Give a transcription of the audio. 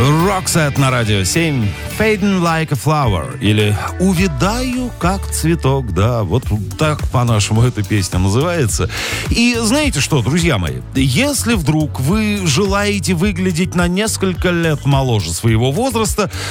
Roxette на радио 7. Fading like a flower. Или увядаю как цветок. Да, вот так по-нашему эта песня называется. И знаете что, друзья мои? Если вдруг вы желаете выглядеть на несколько лет моложе своего возраста,